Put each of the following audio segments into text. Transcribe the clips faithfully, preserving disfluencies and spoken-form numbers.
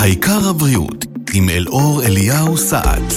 העיקר הבריאות עם אלאור אליהו סעד.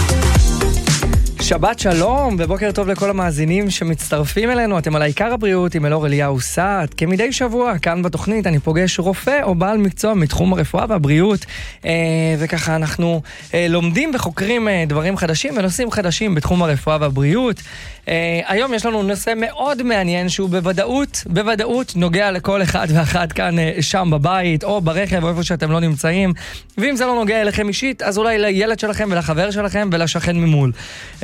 שבת שלום ובוקר טוב לכל המאזינים שמצטרפים אלינו. אתם על העיקר הבריאות עם אלאור אליהו סעד. כמדי שבוע כאן בתוכנית אני פוגש רופא או בעל מקצוע מתחום הרפואה והבריאות, וככה אנחנו לומדים וחוקרים דברים חדשים ונושאים חדשים בתחום הרפואה והבריאות. היום יש לנו נושא מאוד מעניין שהוא בוודאות, בוודאות נוגע לכל אחד ואחת כאן שם בבית או ברכב או איפה שאתם לא נמצאים, ואם זה לא נוגע אליכם אישית אז אולי לילד שלכם ולחבר שלכם ולשכן ממול.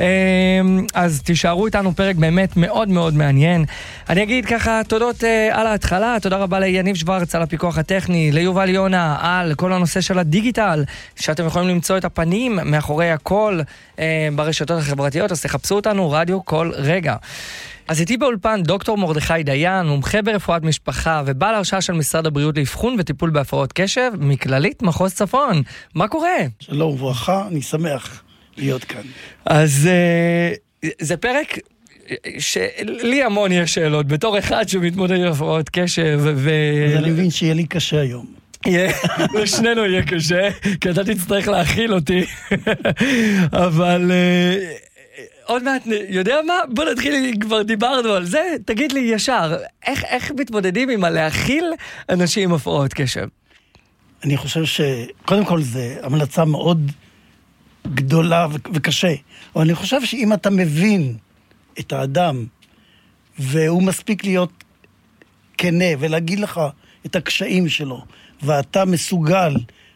אז תישארו איתנו, פרק באמת מאוד מאוד מעניין. אני אגיד ככה תודות על ההתחלה, תודה רבה ליניב שוורץ על הפיקוח הטכני, ליובל יונה על כל הנושא של הדיגיטל, שאתם יכולים למצוא את הפנים מאחורי הכל ברשתות החברתיות, אז תחפשו אותנו רדיו כל רגע. אז איתי באולפן דוקטור מרדכי דיין, מומחה ברפואת משפחה ובעל הרשאה של משרד הבריאות לאבחון וטיפול בהפרעות קשב מכללית מחוז צפון. מה קורה? שלום וברכה, אני שמח להיות כאן. אז זה פרק שלי המון יש שאלות, בתור אחד שמתמודד עם הפרעות קשב. אז אני מבין שיהיה לי קשה היום. לשנינו יהיה קשה, כי אתה תצטרך להכיל אותי. אבל עוד מעט, יודע מה? בוא נתחיל, כבר דיברנו על זה. תגיד לי ישר, איך מתמודדים עם להכיל אנשים עם הפרעות קשב? אני חושב שקודם כל זה המלצה מאוד גדולה וקשה, אבל אני חושב שאם אתה מבין את האדם והוא מספיק להיות כנה ולהגיד לך את הקשיים שלו, ואתה מסוגל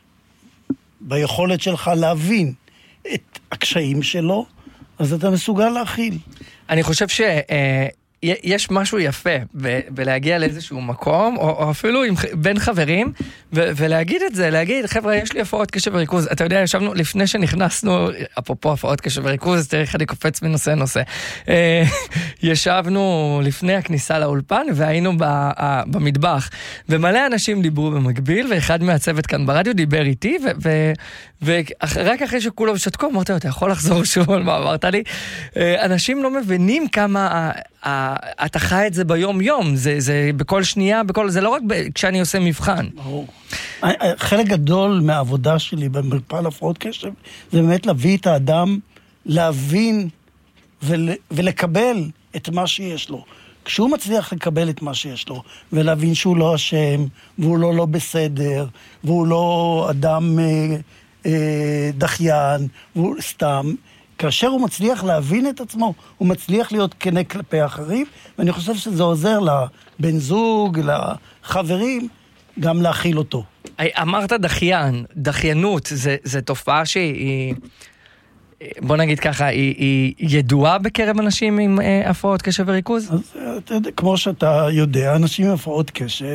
ביכולת שלך להבין את הקשיים שלו, אז אתה מסוגל להכיל. אני חושב ש... יש משהו יפה ב- בלהגיע לאיזשהו מקום, או, או אפילו עם, בין חברים, ו- ולהגיד את זה, להגיד, חבר'ה, יש לי הפרעות קשב וריכוז. אתה יודע, ישבנו לפני שנכנסנו, אפרופו הפרעות קשב וריכוז, תראה איך אני קופץ מנושא נושא. אה, ישבנו לפני הכניסה לאולפן, והיינו ב- ה- במטבח, ומלא אנשים דיברו במקביל, ואחד מהצוות כאן ברדיו דיבר איתי, ו- ו- ורק אחרי שכולם שתקו, אמרתי, אתה יכול לחזור שוב על מה אמרת לי? אנשים לא מבינים כמה אתה חי את זה ביום יום, זה, זה בכל שנייה, בכל, זה לא רק כשאני עושה מבחן. ברור. חלק גדול מהעבודה שלי במרפאה להפרעות קשב, זה באמת להביא את האדם, להבין ול, ולקבל את מה שיש לו. כשהוא מצליח לקבל את מה שיש לו, ולהבין שהוא לא אשם, והוא לא לא בסדר, והוא לא אדם אה, אה, דחיין, והוא סתם, כאשר הוא מצליח להבין את עצמו, הוא מצליח להיות כנה כלפי האחרים, ואני חושב שזה עוזר לבן זוג, לחברים, גם להכיל אותו. אמרת דחיין, דחיינות, זה, זה תופעה שהיא, בוא נגיד ככה, היא, היא ידועה בקרב אנשים עם אה, הפרעות קשב וריכוז? אז אתה יודע, כמו שאתה יודע, אנשים עם הפרעות קשב,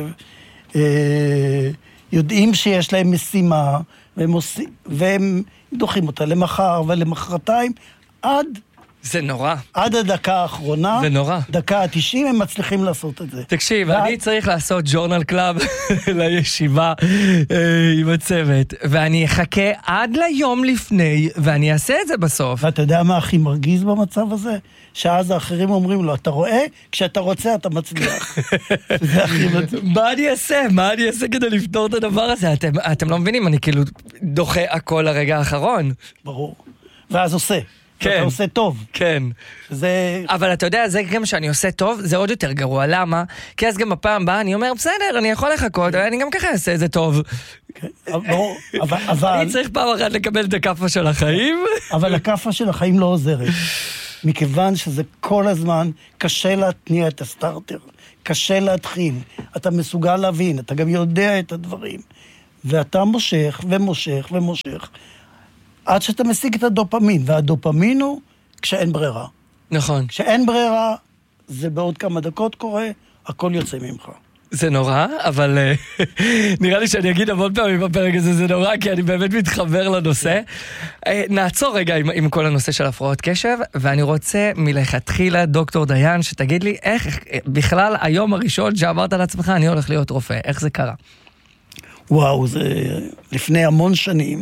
אה, יודעים שיש להם משימה, והם, עושים, והם דוחים אותה למחר ולמחרתיים, עד... זה נורא. עד הדקה האחרונה. זה נורא. דקה ה-תשעים הם מצליחים לעשות את זה. תקשיב, ועד... אני צריך לעשות ג'ורנל קלאב לישיבה אה, עם הצוות, ואני אחכה עד ליום לפני, ואני אעשה את זה בסוף. ואתה יודע מה הכי מרגיז במצב הזה? שאז האחרים אומרים לו, אתה רואה? כשאתה רוצה אתה מצליח. זה הכי מצליח. מה אני אעשה? מה אני אעשה כדי לפתור את הדבר הזה? אתם, אתם לא מבינים, אני כאילו דוחה הכל לרגע האחרון. ברור. ואז עושה. כן. אתה עושה טוב. כן. זה... אבל אתה יודע, זה גם שאני עושה טוב, זה עוד יותר גרוע. למה? כי אז גם בפעם הבאה אני אומר, בסדר, אני יכול לחכות, אני גם ככה אעשה את זה טוב. כן. אבל, אבל... אני צריך פעם אחת לקבל את הקפה של החיים. אבל הקפה של החיים לא עוזרת. מכיוון שזה כל הזמן קשה להתניע את הסטארטר. קשה להתחיל. אתה מסוגל להבין, אתה גם יודע את הדברים. ואתה מושך ומושך ומושך. עד שאתה משיג את הדופמין, והדופמין הוא כשאין ברירה. נכון. כשאין ברירה, זה בעוד כמה דקות קורה, הכל יוצא ממך. זה נורא, אבל נראה לי שאני אגיד המון פעמים בפרק הזה, זה נורא, כי אני באמת מתחבר לנושא. נעצור רגע עם, עם כל הנושא של הפרעות קשב, ואני רוצה מלכתחילה, דוקטור דיין, שתגיד לי איך בכלל היום הראשון שאמרת לעצמך, אני הולך להיות רופא, איך זה קרה? וואו, זה לפני המון שנים,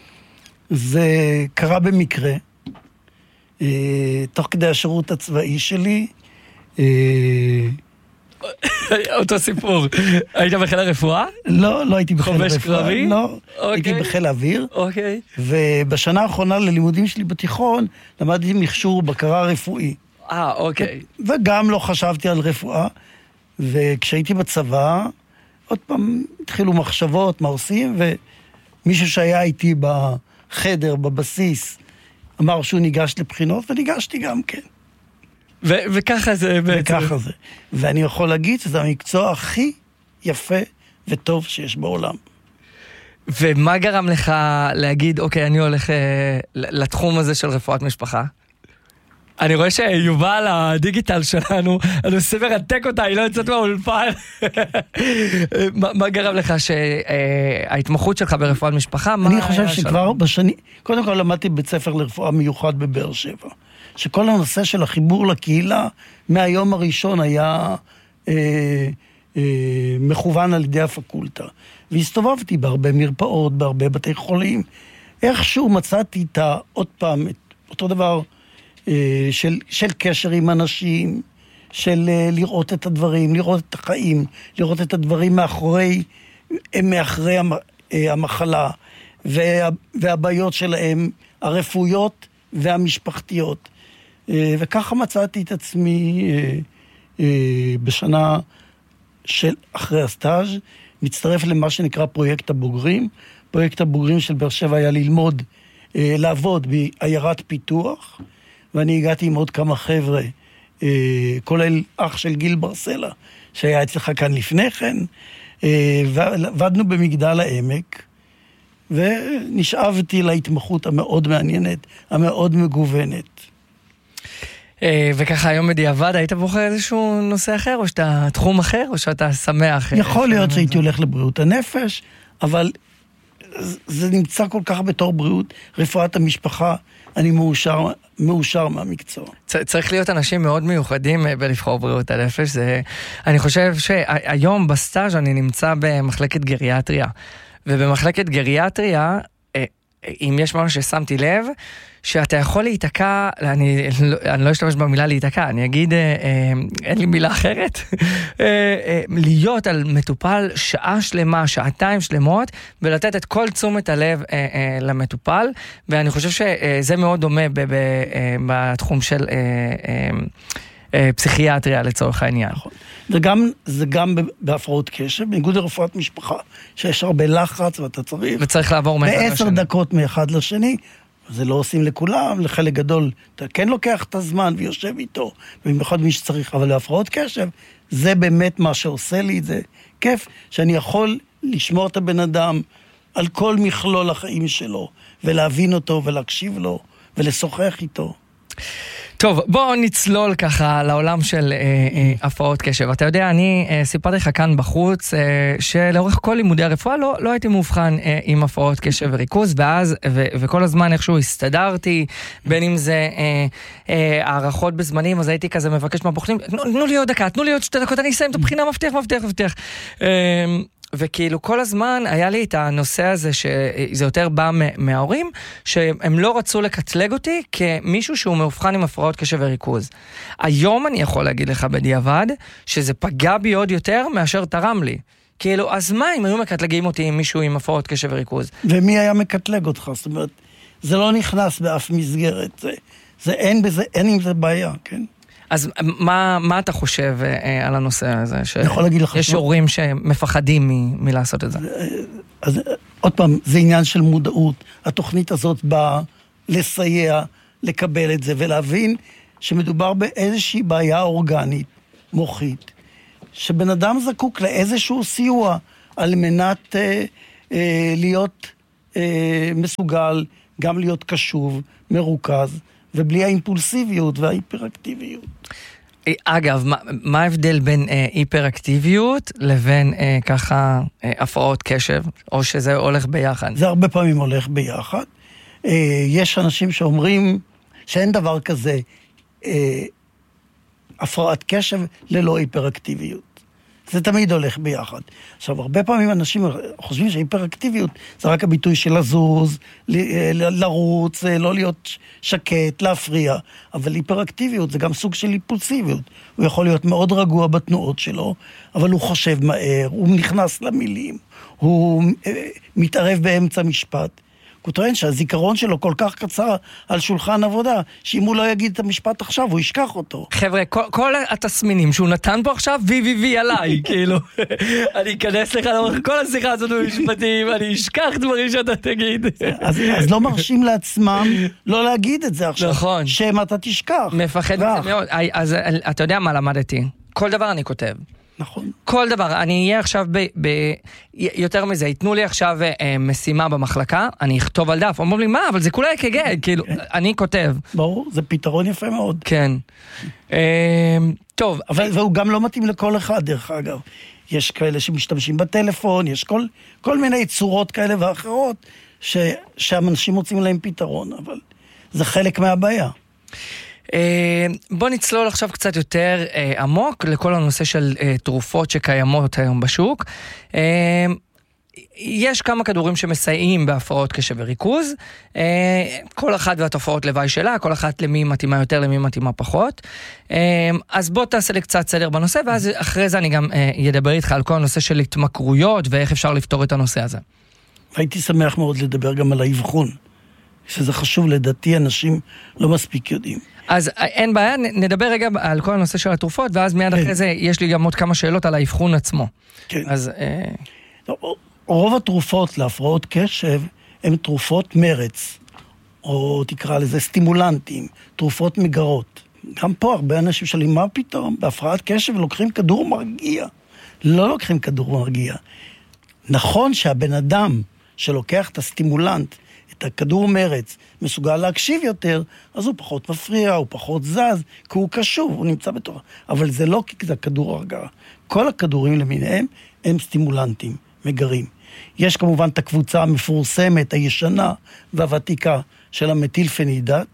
זה קרה במקרה, תוך כדי השירות הצבאי שלי, אותו סיפור. היית בחיל הרפואה? לא, לא הייתי בחיל הרפואה. חובש קרבי? לא, הייתי בחיל האוויר. אוקיי. ובשנה האחרונה ללימודים שלי בתיכון, למדתי מכשור בקרה רפואי. אה, אוקיי. וגם לא חשבתי על רפואה. וכשהייתי בצבא, עוד פעם התחילו מחשבות, מה עושים, ומישהו שהיה איתי בחדר, בבסיס, אמר שהוא ניגש לבחינות, וניגשתי גם כן. ו- וככה זה בעצם. וככה זה. ואני יכול להגיד שזה המקצוע הכי יפה וטוב שיש בעולם. ומה גרם לך להגיד, אוקיי, אני הולך אה, לתחום הזה של רפואת משפחה? אני רואה שיובל הדיגיטל שלנו, הנושא מרתק אותה, היא לא יוצאת מהאולפן. מה, מה גרם לך שההתמחות שלך ברפואת משפחה? אני חושב שכבר בשני, קודם כל למדתי בית ספר לרפואה מיוחד בבאר שבע, שכל הנושא של החיבור לקהילה מהיום הראשון היה אה, אה, מכוון על ידי הפקולטה. והסתובבתי בהרבה מרפאות, בהרבה בתי חולים. איכשהו מצאתי את עוד פעם, את אותו דבר, של, של קשר עם אנשים, של לראות את הדברים, לראות את החיים, לראות את הדברים מאחורי, מאחורי המחלה, וה, והבעיות שלהם, הרפואיות והמשפחתיות. וככה מצאתי את עצמי בשנה של אחרי הסטאז' מצטרף למה שנקרא פרויקט הבוגרים. פרויקט הבוגרים של באר שבע היה ללמוד, לעבוד בעיירת פיתוח, ואני הגעתי עם עוד כמה חבר'ה, כולל אח של גיל ברסלה, שהיה אצלך כאן לפני כן, ועבדנו במגדל העמק, ונשאבתי להתמחות המאוד מעניינת, המאוד מגוונת. וככה היום בדיעבד, היית בוחר איזשהו נושא אחר, או שאתה תחום אחר, או שאתה שמח? יכול להיות שהייתי הולך לבריאות הנפש, אבל זה נמצא כל כך בתור בריאות, רפואת המשפחה, אני מאושר, מאושר מהמקצוע. צריך להיות אנשים מאוד מיוחדים בלבחור בריאות הנפש. זה, אני חושב שהיום בסטאז' אני נמצא במחלקת גריאטריה, ובמחלקת גריאטריה, אם יש משהו ששמתי לב, שאתה יכול להיתקע, אני, אני לא אשתמש במילה להיתקע, אני אגיד, אין לי מילה אחרת, להיות על מטופל שעה שלמה, שעתיים שלמות, ולתת את כל תשומת הלב למטופל, ואני חושב שזה מאוד דומה בתחום של פסיכיאטריה לצורך העניין. נכון. וגם, זה גם בהפרעות קשב, בניגוד לרפואת משפחה, שיש הרבה לחץ ואתה צריך. וצריך לעבור מאחד לשני. בעשר דקות מאחד לשני, זה לא עושים לכולם, לחלק גדול, אתה כן לוקח את הזמן ויושב איתו, במיוחד מי שצריך, אבל להפרעות קשב, זה באמת מה שעושה לי את זה. כיף שאני יכול לשמור את הבן אדם על כל מכלול החיים שלו, ולהבין אותו ולהקשיב לו, ולשוחח איתו. טוב, בואו נצלול ככה לעולם של אה, אה, הפרעות קשב. אתה יודע, אני אה, סיפרתי לך כאן בחוץ, אה, שלאורך כל לימודי הרפואה לא, לא הייתי מאובחן אה, עם הפרעות קשב וריכוז, ואז, ו, וכל הזמן איכשהו הסתדרתי, בין אם זה אה, אה, הערכות בזמנים, אז הייתי כזה מבקש מהבוחנים, תנו, תנו לי עוד דקה, תנו לי עוד שתי דקות, אני אסיים את הבחינה, מבטיח, מבטיח, מבטיח. אה, וכאילו כל הזמן היה לי את הנושא הזה שזה יותר בא מההורים, שהם לא רצו לקטלג אותי כמישהו שהוא מאובחן עם הפרעות קשב וריכוז. היום אני יכול להגיד לך בדיעבד, שזה פגע בי עוד יותר מאשר תרם לי. כאילו, אז מה אם היו מקטלגים אותי עם מישהו עם הפרעות קשב וריכוז? ומי היה מקטלג אותך? זאת אומרת, זה לא נכנס באף מסגרת. זה, זה אין בזה, אין עם זה בעיה, כן? אז מה, מה אתה חושב אה, על הנושא הזה? אני יכול להגיד לך... יש הורים שמפחדים מ, מלעשות את זה. אז עוד פעם, זה עניין של מודעות. התוכנית הזאת באה לסייע, לקבל את זה, ולהבין שמדובר באיזושהי בעיה אורגנית, מוחית, שבן אדם זקוק לאיזשהו סיוע, על מנת אה, אה, להיות אה, מסוגל, גם להיות קשוב, מרוכז, ובלי האימפולסיביות וההיפראקטיביות. אגב, מה, מה ההבדל בין אה, היפראקטיביות לבין אה, ככה אה, הפרעות קשב, או שזה הולך ביחד? זה הרבה פעמים הולך ביחד. אה, יש אנשים שאומרים שאין דבר כזה אה, הפרעת קשב ללא היפראקטיביות. זה תמיד הולך ביחד. עכשיו, הרבה פעמים אנשים חושבים שההיפראקטיביות זה רק הביטוי של לזוז, ל- לרוץ, לא להיות שקט, להפריע. אבל היפראקטיביות זה גם סוג של אימפולסיביות. הוא יכול להיות מאוד רגוע בתנועות שלו, אבל הוא חושב מהר, הוא נכנס למילים, הוא מתערב באמצע משפט. הוא טוען שהזיכרון שלו כל כך קצר על שולחן עבודה, שאם הוא לא יגיד את המשפט עכשיו, הוא ישכח אותו. חבר'ה, כל, כל התסמינים שהוא נתן פה עכשיו, וי וי וי עליי, כאילו. אני אכנס לך לאורך כל השיחה הזאת במשפטים, אני אשכח דברים שאתה תגיד. אז, אז לא מרשים לעצמם לא להגיד את זה עכשיו. נכון. שמה אתה תשכח. מפחד מזה מאוד. אז אתה יודע מה למדתי? כל דבר אני כותב. נכון. כל דבר, אני אהיה עכשיו ב, ב, יותר מזה, ייתנו לי עכשיו אה, משימה במחלקה, אני אכתוב על דף, אומרים לי, מה, אבל זה כולה כגד, כאילו, אני כותב. ברור, זה פתרון יפה מאוד. כן. אה, טוב. אבל והוא גם לא מתאים לכל אחד, דרך אגב. יש כאלה שמשתמשים בטלפון, יש כל, כל מיני צורות כאלה ואחרות, ש, שהאנשים מוצאים להם פתרון, אבל זה חלק מהבעיה. בוא נצלול עכשיו קצת יותר עמוק לכל הנושא של תרופות שקיימות היום בשוק. יש כמה כדורים שמסייעים בהפרעות קשב וריכוז, כל אחת והתופעות לוואי שלה, כל אחת למי מתאימה יותר, למי מתאימה פחות. אז בוא תעשה לי קצת סדר בנושא, ואז אחרי זה אני גם ידבר איתך על כל הנושא של התמכרויות, ואיך אפשר לפתור את הנושא הזה. הייתי שמח מאוד לדבר גם על האבחון, שזה חשוב, לדעתי אנשים לא מספיק יודעים. אז אין בעיה, נדבר רגע על כל הנושא של התרופות, ואז מיד כן. אחרי זה יש לי גם עוד כמה שאלות על האבחון עצמו. כן. אז... לא, רוב התרופות להפרעות קשב הן תרופות מרץ, או תקרא לזה סטימולנטים, תרופות מגרות. גם פה הרבה אנשים שואלים, מה פתאום? בהפרעת קשב לוקחים כדור מרגיע. לא לוקחים כדור מרגיע. נכון שהבן אדם שלוקח את הסטימולנט, את הכדור מרץ, מסוגל להקשיב יותר, אז הוא פחות מפריע, הוא פחות זז, כי הוא קשוב, הוא נמצא בתורה. אבל זה לא כי זה כדור הרגעה. כל הכדורים למיניהם הם סטימולנטים, מגרים. יש כמובן את הקבוצה המפורסמת, הישנה והוותיקה של המתילפנידט,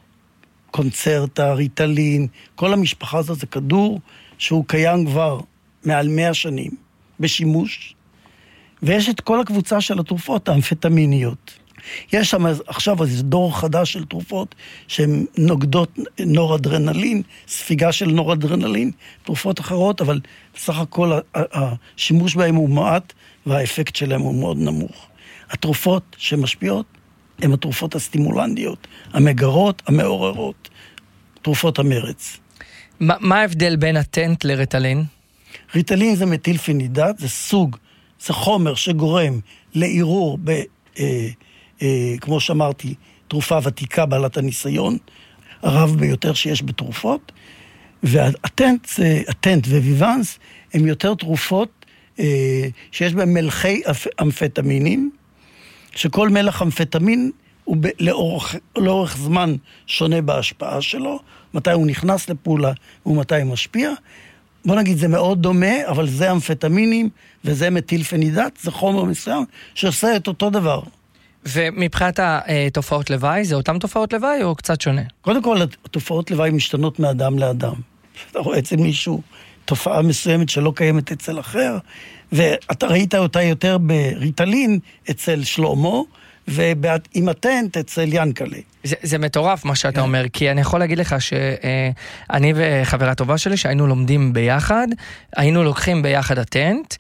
קונצרטה, ריטלין, כל המשפחה הזאת זה כדור שהוא קיים כבר מעל מאה שנים בשימוש, ויש את כל הקבוצה של התרופות האמפטמיניות. יש שם עכשיו איזה דור חדש של תרופות שהן נוגדות נורדרנלין, ספיגה של נורדרנלין, תרופות אחרות, אבל בסך הכל השימוש בהן הוא מעט והאפקט שלהם הוא מאוד נמוך. התרופות שמשפיעות הן התרופות הסטימולנטיות, המגרות, המעוררות, תרופות המרץ. מה, מה ההבדל בין הטנט לריטלין? ריטלין זה מתילפנידט, זה סוג, זה חומר שגורם לעירור ב... אה, אה, כמו שאמרתי, תרופה ותיקה בעלת הניסיון, הרב ביותר שיש בתרופות, והטנט, הטנט וויוונס הם יותר תרופות אה, שיש בהם מלחי אמפטמינים, שכל מלח אמפטמין הוא ב, לאורך, לאורך זמן שונה בהשפעה שלו, מתי הוא נכנס לפעולה ומתי הוא משפיע. בוא נגיד, זה מאוד דומה, אבל זה אמפטמינים וזה מתילפנידט, זה חומר מסוים שעושה את אותו דבר. ומבחינת התופעות לוואי, זה אותם תופעות לוואי או קצת שונה? קודם כל, התופעות לוואי משתנות מאדם לאדם. אתה רואה אצל מישהו תופעה מסוימת שלא קיימת אצל אחר, ואתה ראית אותה יותר בריטלין אצל שלמה, ועם הטנט אצל ינקלה. זה, זה מטורף מה שאתה אומר, כי אני יכול להגיד לך שאני וחברה טובה שלי שהיינו לומדים ביחד, היינו לוקחים ביחד הטנט,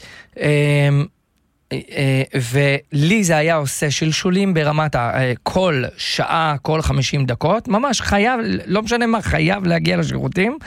ולי זה היה עושה שלשולים ברמת כל שעה, כל חמישים דקות, ממש חייב, לא משנה מה, חייב להגיע לשירותים,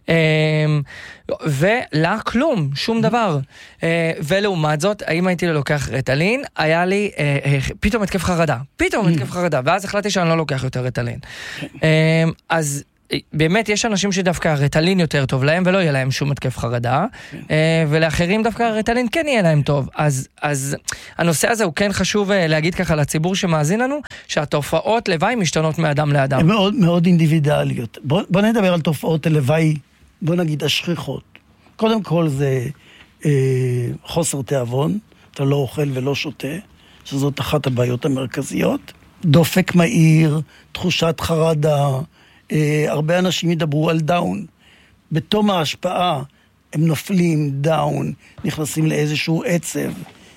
ולה כלום, שום דבר. ולעומת זאת, האם הייתי לוקח ריטלין, היה לי פתאום התקף חרדה, פתאום התקף חרדה, ואז החלטתי שאני לא לוקח יותר ריטלין. אז באמת יש אנשים שדווקא ריטלין יותר טוב להם, ולא יהיה להם שום התקף חרדה, ולאחרים דווקא ריטלין כן יהיה להם טוב. אז, אז הנושא הזה הוא כן חשוב להגיד ככה לציבור שמאזין לנו, שהתופעות לוואי משתנות מאדם לאדם. הן מאוד, מאוד אינדיבידואליות. בוא, בוא נדבר על תופעות הלוואי, בוא נגיד השכיחות. קודם כל זה אה, חוסר תיאבון, אתה לא אוכל ולא שותה, שזאת אחת הבעיות המרכזיות. דופק מהיר, תחושת חרדה, Uh, הרבה אנשים ידברו על דאון. בתום ההשפעה הם נופלים, דאון, נכנסים לאיזשהו עצב.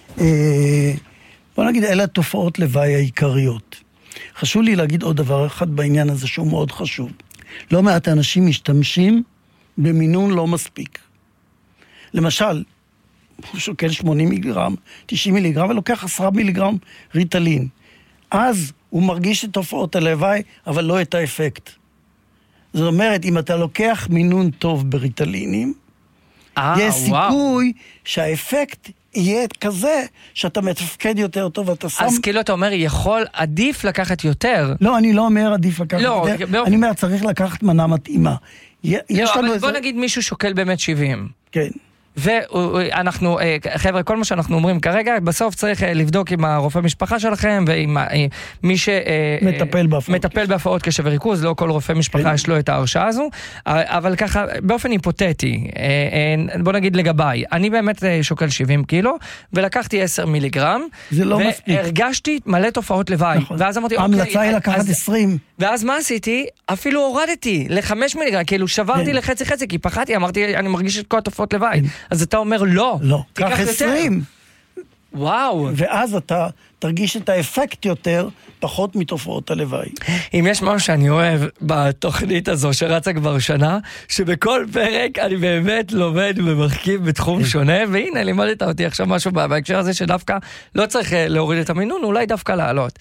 בוא נגיד, אלה התופעות לוואי העיקריות. חשוב לי להגיד עוד דבר אחד בעניין הזה שהוא מאוד חשוב. לא מעט אנשים משתמשים במינון לא מספיק. למשל, הוא שוקל שמונים מיליגרם, תשעים מיליגרם, ולוקח עשרה מיליגרם ריטלין. אז הוא מרגיש את תופעות הלוואי, אבל לא את האפקט. זאת אומרת, אם אתה לוקח מינון טוב בריטלינים, אה, יש וואו. סיכוי שהאפקט יהיה כזה שאתה מתפקד יותר טוב, אתה שם... אז כאילו אתה אומר, יכול, עדיף לקחת יותר. לא, אני לא אומר עדיף לקחת לא, יותר, באופן- אני אומר, צריך לקחת מנה מתאימה. י- יש לא, לנו אבל איזה... בוא נגיד מישהו שוקל באמת שבעים. כן. ואנחנו, חבר'ה, כל מה שאנחנו אומרים כרגע, בסוף צריך לבדוק עם הרופא משפחה שלכם, ועם מי מטפל בהפרעות. מטפל בהפרעות קשב וריכוז, לא כל רופא משפחה יש לו את ההרשאה הזו, אבל ככה, באופן היפותטי, בוא נגיד לגביי, אני באמת שוקל שבעים קילו, ולקחתי עשרה מיליגרם, זה לא מספיק. והרגשתי מלא תופעות לוואי, ואז אמרתי, ההמלצה היא לקחת עשרים. ואז מה עשיתי? אפילו הורדתי לחמש מיליגרם, כאילו שברתי לחצי חצי, כי פחדתי, אמרתי, אני מרגיש את כל התופעות לוואי. אז אתה אומר לא. לא, תיקח קח יותר. עשרים. וואו. ואז אתה תרגיש את האפקט יותר, פחות מתופעות הלוואי. אם יש משהו שאני אוהב בתוכנית הזו שרצה כבר שנה, שבכל פרק אני באמת לומד ומחכים בתחום שונה, והנה לימדת אותי עכשיו משהו בהקשר הזה שדווקא לא צריך להוריד את המינון, אולי דווקא לעלות.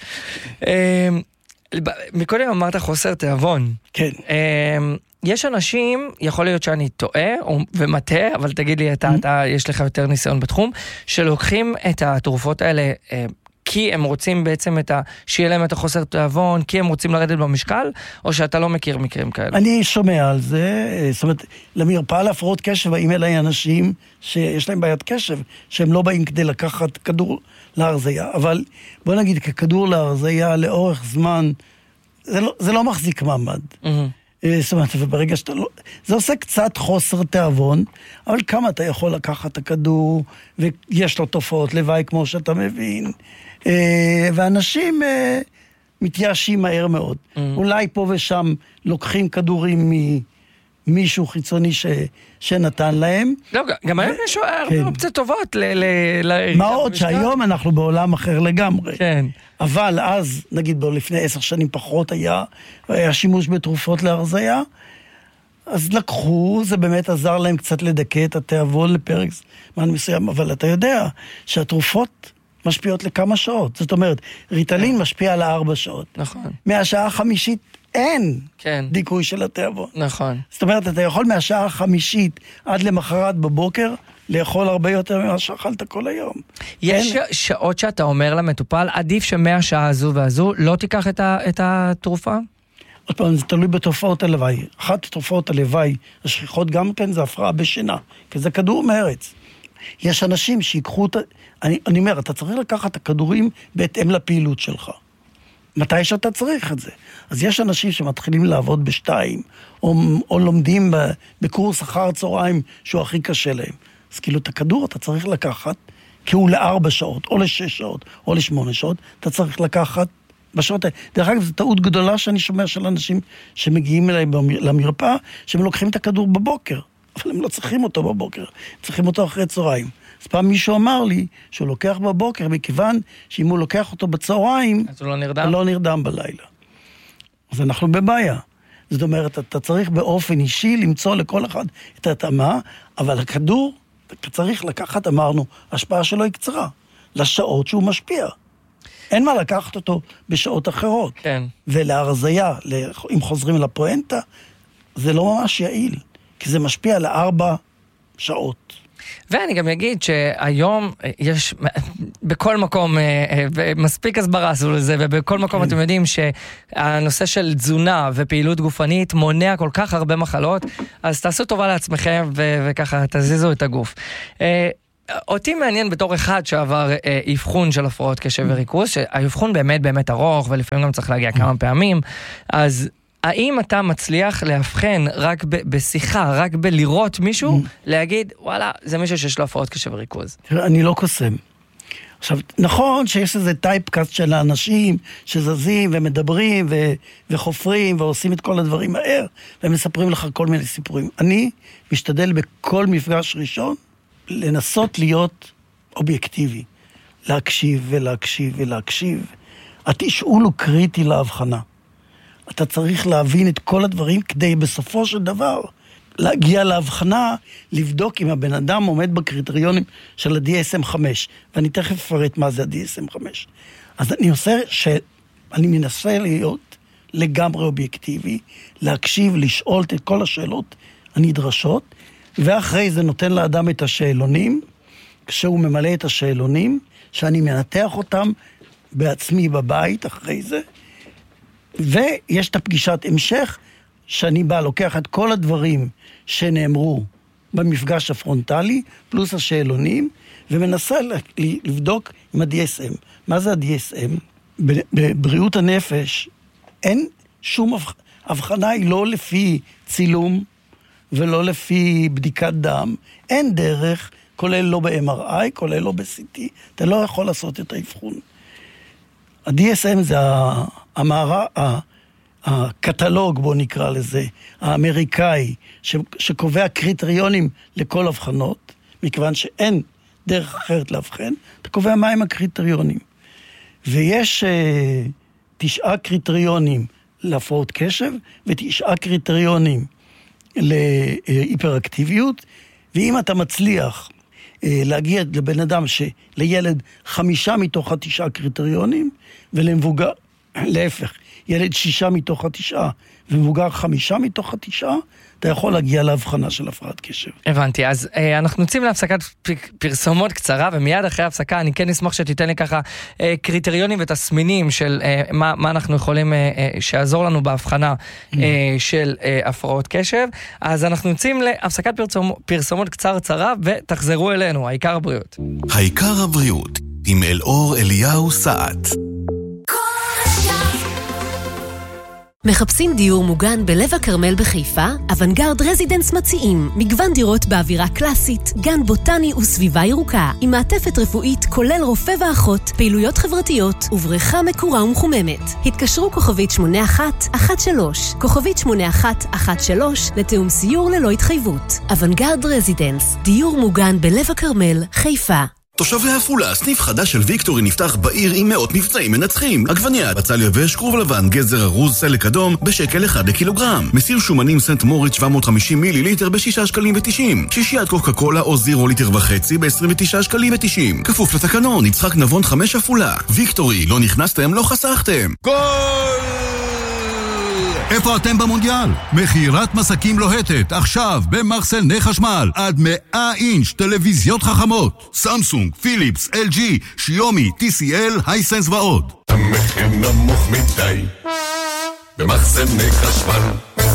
מקודם אמרת חוסר תיאבון. כן. יש אנשים, יכול להיות שאני טועה ומטעה, אבל תגיד לי, אתה, אתה, יש לך יותר ניסיון בתחום, שלוקחים את התרופות האלה, כי הם רוצים בעצם את ה... שיהיה להם את החוסר תיאבון, כי הם רוצים לרדת במשקל, או שאתה לא מכיר מקרים כאלה? אני שומע על זה, זאת אומרת, למרפאה להפרעות קשב, האם אלה אנשים שיש להם בעיית קשב, שהם לא באים כדי לקחת כדור להרזייה, אבל בוא נגיד, ככדור להרזייה לאורך זמן, זה לא, זה לא מחזיק מעמד. זאת אומרת, וברגע שאתה לא... זה עושה קצת חוסר תיאבון, אבל כמה אתה יכול לקחת את הכדור, ויש לו תופעות לוואי כמו שאתה מבין, ואנשים מתייאשים מהר מאוד. אולי פה ושם לוקחים כדורים ממישהו חיצוני ש... שנתן להם. לא, גם היום יש הרבה אופציות טובות ל... מה עוד שהיום אנחנו בעולם אחר לגמרי. כן. אבל אז, נגיד, לפני עשר שנים פחות היה, היה שימוש בתרופות להרזייה, אז לקחו, זה באמת עזר להם קצת לדכא את התיאבון לפרק זמן מסוים, אבל אתה יודע שהתרופות משפיעות לכמה שעות. זאת אומרת, ריטלין משפיע על ארבע שעות. נכון. מהשעה החמישית אין כן. דיכוי של התיאבון. נכון. זאת אומרת, אתה יכול מהשעה החמישית עד למחרת בבוקר, לאכול הרבה יותר ממה שאכלת כל היום. יש אין... שעות שאתה אומר למטופל, עדיף שמהשעה הזו והזו לא תיקח את, ה, את התרופה? עוד פעם, זה תלוי בתופעות הלוואי. אחת תופעות הלוואי השכיחות גם כן זה הפרעה בשינה, כי זה כדור מארץ. יש אנשים שיקחו את... אני, אני אומר, אתה צריך לקחת את הכדורים בהתאם לפעילות שלך. מתי שאתה צריך את זה. אז יש אנשים שמתחילים לעבוד בשתיים, או, או לומדים בקורס אחר צהריים שהוא הכי קשה להם. אז כאילו את הכדור אתה צריך לקחת, כי הוא לארבע שעות, או לשש שעות, או לשמונה שעות, אתה צריך לקחת בשעות האלה. דרך אגב, זו טעות גדולה שאני שומע של אנשים שמגיעים אליי למרפאה, שהם לוקחים את הכדור בבוקר, אבל הם לא צריכים אותו בבוקר, צריכים אותו אחרי צהריים. אז פעם מישהו אמר לי שהוא לוקח בבוקר, מכיוון שאם הוא לוקח אותו בצהריים, אז הוא לא נרדם? הוא לא נרדם בלילה. אז אנחנו בבעיה. זאת אומרת, אתה צריך באופן אישי למצוא לכל אחד את ההתאמה, אבל הכדור, אתה צריך לקחת, אמרנו, השפעה שלו היא קצרה, לשעות שהוא משפיע. אין מה לקחת אותו בשעות אחרות. כן. ולהרזייה, אם חוזרים לפואנטה, זה לא ממש יעיל, כי זה משפיע לארבע שעות. ואני גם אגיד שהיום יש בכל מקום מספיק הסברה עשו לזה, ובכל מקום אתם יודעים שהנושא של תזונה ופעילות גופנית מונע כל כך הרבה מחלות, אז תעשו טובה לעצמכם וככה תזיזו את הגוף. אותי מעניין בתור אחד שעבר אבחון של הפרעות קשב וריכוז, שהאבחון באמת באמת ארוך ולפעמים גם צריך להגיע כמה פעמים, אז האם אתה מצליח להבחן רק ב- בשיחה, רק בלראות מישהו, להגיד, וואלה, זה מישהו שיש לו הפרעות קשב וריכוז? תראה, אני לא קוסם. עכשיו, נכון שיש איזה טייפקאסט של האנשים שזזים ומדברים ו- וחופרים ועושים את כל הדברים מהר, ומספרים לך כל מיני סיפורים. אני משתדל בכל מפגש ראשון לנסות להיות אובייקטיבי, להקשיב ולהקשיב ולהקשיב. התשאול הוא קריטי להבחנה. אתה צריך להבין את כל הדברים כדי בסופו של דבר להגיע להבחנה, לבדוק אם הבן אדם עומד בקריטריונים של ה-די אס אם חמש, ואני תכף אפרט מה זה ה-די אס אם חמש. אז אני עושה שאני מנסה להיות לגמרי אובייקטיבי, להקשיב, לשאול את כל השאלות הנדרשות, ואחרי זה נותן לאדם את השאלונים, כשהוא ממלא את השאלונים, שאני מנתח אותם בעצמי בבית אחרי זה, ויש את הפגישת המשך, שאני בא, לוקח את כל הדברים שנאמרו במפגש הפרונטלי, פלוס השאלונים, ומנסה לבדוק עם ה-די אס אם. מה זה ה-די אס אם? בבריאות הנפש אין שום הבחנה, היא לא לפי צילום, ולא לפי בדיקת דם. אין דרך, כולל לא ב-אם אר איי, כולל לא ב-סי טי. אתה לא יכול לעשות את האבחון. ה-די אס אם זה המערה, הקטלוג, בוא נקרא לזה, האמריקאי, ש, שקובע קריטריונים לכל הבחנות, מכיוון שאין דרך אחרת להבחן, אתה קובע מהם הקריטריונים. ויש אה, תשעה קריטריונים להפרעות קשב, ותשעה קריטריונים להיפראקטיביות, ואם אתה מצליח אה, להגיע לבן אדם, שלילד חמישה מתוך התשעה קריטריונים, ולמבוגר, להפך, ילד שישה מתוך התשעה, ומבוגר חמישה מתוך התשעה, אתה יכול להגיע להבחנה של הפרעת קשב. הבנתי, אז אה, אנחנו יוצאים להפסקת פרסומות קצרה, ומיד אחרי ההפסקה אני כן אשמח שתיתן לי ככה אה, קריטריונים ותסמינים של אה, מה, מה אנחנו יכולים, אה, אה, שיעזור לנו בהבחנה אה, של אה, הפרעות קשב. אז אנחנו יוצאים להפסקת פרסומות, פרסומות קצר-צרה, ותחזרו אלינו, העיקר הבריאות. העיקר הבריאות, עם אלאור אליהו סעד. מחפשים דיור מוגן בלב הכרמל בחיפה? אוונגרד רזידנס מציעים מגוון דירות באווירה קלאסית, גן בוטני וסביבה ירוקה, עם מעטפת רפואית כולל רופא ואחות, פעילויות חברתיות ובריכה מקורה ומחוממת. התקשרו כוכבית שמונה אחת אחת שלוש, כוכבית שמונה אחת אחת שלוש לתאום סיור ללא התחייבות. אוונגרד רזידנס, דיור מוגן בלב הכרמל, חיפה. תושבי עפולה, סניף חדש של ויקטורי נפתח בעיר עם מאות מבצעים מנצחים. עגבניה, בצל יבש, כרוב לבן, גזר ארוז, סלק אדום, בשקל אחד לקילוגרם. מסיר שומנים סנט מוריץ שבע מאות וחמישים מיליליטר בשישה שקלים ותשעים. שישיית קוקה קולה או זירו ליטר וחצי ב-עשרים ותשעה שקלים ותשעים. כפוף לתקנון, יצחק נבון חמש עפולה. ויקטורי, לא נכנסתם, לא חסכתם. גול! איפה אתם במונדיאל? מכירת מסקים לוהטת, עכשיו במחסני חשמל, עד מאה אינץ' טלוויזיות חכמות, סמסונג, פיליפס, אל ג'י, שיומי, טי סי אל, הייסנס ועוד. המחיר נמוך מדי במחסני חשמל.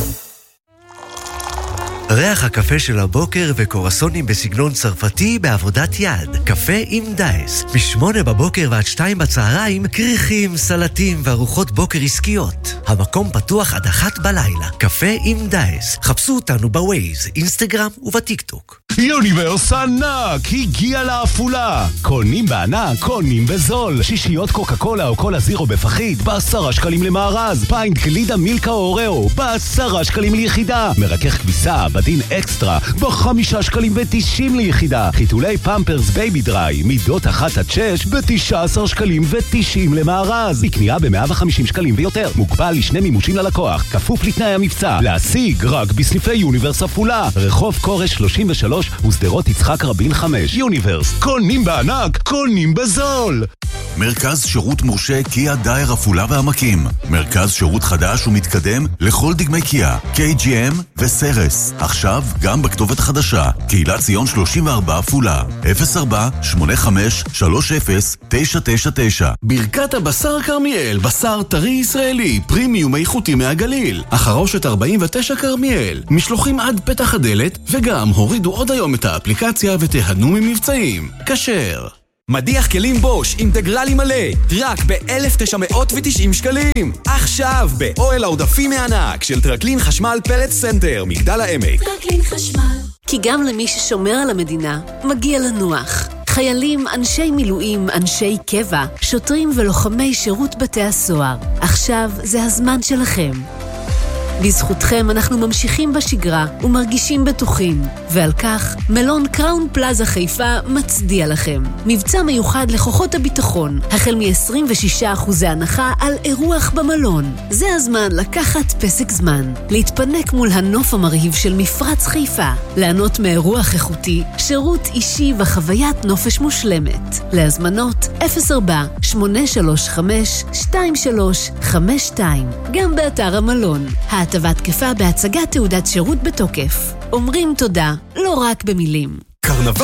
ריח הקפה של הבוקר וקורסונים בסגנון צרפתי בעבודת יד. קפה עם דייס. משמונה בבוקר ועד שתיים בצהריים, קריחים, סלטים וארוחות בוקר עסקיות. המקום פתוח עד אחת בלילה. קפה עם דייס. חפשו אותנו בווייז, אינסטגרם ובטיקטוק. יוניברס ענק הגיע לעפולה. קונים בענק, קונים בזול. שישיות קוקה קולה או קולה זירו בפחית בעשרה שקלים למארז. פיינט גלידה מילקה או אוראו בעשרה שקלים ליחידה. מרכך כביסה בדין אקסטרה בחמישה שקלים ותשעים ליחידה. חיתולי פמפרס בייבי דריי מידות אחת עד שש בתשעה עשר שקלים ותשעים למארז. בקנייה ב-מאה וחמישים שקלים ויותר. מוגבל לשני מימושים ללקוח. כפוף לתנאי המבצע. להשיג רק בסניפי יוניברס עפולה. רחוב קורש שלושים ושלוש וסדרות יצחק רבין חמש. יוניברס, קונים בענק, קונים בזול. מרכז שירות מורשה קיה דייר עפולה והעמקים. מרכז שירות חדש ומתקדם לכל דגמי קיה, קיי ג'י אם וסרס. עכשיו גם בכתובת חדשה, קהילת ציון שלושים וארבע עפולה, אפס ארבע שמונה חמש שלוש אפס תשע תשע תשע. ברכת הבשר כרמיאל, בשר טרי ישראלי, פרימיום איכותי מהגליל. החרושת ארבעים ותשע כרמיאל, משלוחים עד פתח הדלת, וגם הורידו עוד היום את האפליקציה ותהנו ממבצעים. כשר. מדיח כלים בוש אינטגרלי מלא, רק ב-אלף תשע מאות ותשעים שקלים. עכשיו באוהל העודפים הענק של טרקלין חשמל פלט סנטר, מגדל העמק. טרקלין חשמל. כי גם למי ששומר על המדינה, מגיע לנוח. חיילים, אנשי מילואים, אנשי קבע, שוטרים ולוחמי שירות בתי הסוהר. עכשיו זה הזמן שלכם. בזכותכם אנחנו ממשיכים בשגרה ומרגישים בטוחים, ועל כך מלון קראון פלאזה חיפה מצדיע לכם. מבצע מיוחד לכוחות הביטחון, החל מ-עשרים ושישה אחוז הנחה על אירוח במלון. זה הזמן לקחת פסק זמן, להתפנק מול הנוף המרהיב של מפרץ חיפה, לענות מאירוח איכותי, שירות אישי וחוויית נופש מושלמת. להזמנות אפס ארבע שמונה שלוש חמש שתיים שלוש חמש שתיים, גם באתר המלון. ההטבה תקפה בהצגת תעודת שירות בתוקף. אומרים תודה, לא רק במילים. קרנבל